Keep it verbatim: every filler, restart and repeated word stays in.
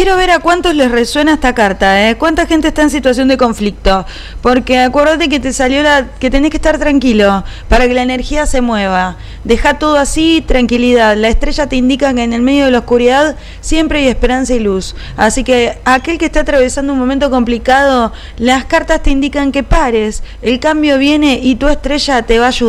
quiero ver a cuántos les resuena esta carta, ¿eh? ¿Cuánta gente está en situación de conflicto? Porque acuérdate que te salió la... que tenés que estar tranquilo para que la energía se mueva. Deja todo así, tranquilidad. La estrella te indica que en el medio de la oscuridad siempre hay esperanza y luz. Así que aquel que está atravesando un momento complicado, las cartas te indican que pares. El cambio viene y tu estrella te va a ayudar.